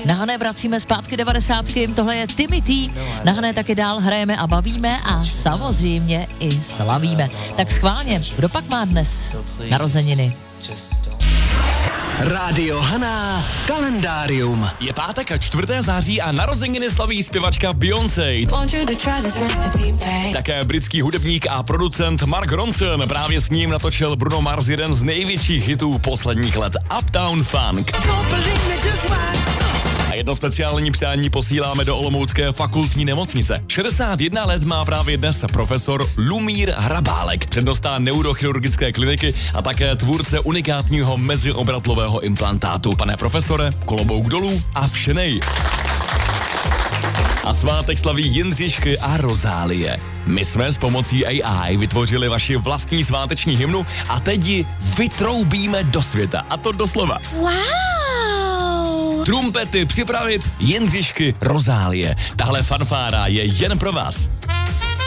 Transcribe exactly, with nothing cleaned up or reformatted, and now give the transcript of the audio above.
Na Hané vracíme zpátky devadesátky, tohle je Timmy T. Na Hané taky dál hrajeme a bavíme a samozřejmě i slavíme. Tak schválně, kdo pak má dnes narozeniny? Rádio Haná kalendárium. Je pátek a čtvrtého září a narozeniny slaví zpěvačka Beyoncé. Také britský hudebník a producent Mark Ronson. Právě s ním natočil Bruno Mars jeden z největších hitů posledních let, Uptown Funk. A jedno speciální přání posíláme do olomoucké fakultní nemocnice. šedesát jedna let má právě dnes profesor Lumír Hrabálek, přednosta neurochirurgické kliniky a také tvůrce unikátního meziobratlového implantátu. Pane profesore, klobouk dolů a všenej. A svátek slaví Jindřišky a Rozálie. My jsme s pomocí A I vytvořili vaši vlastní sváteční hymnu a teď ji vytroubíme do světa. A to doslova. Wow! Trumpety připravit, Jindřišky, Rozálie. Tahle fanfára je jen pro vás.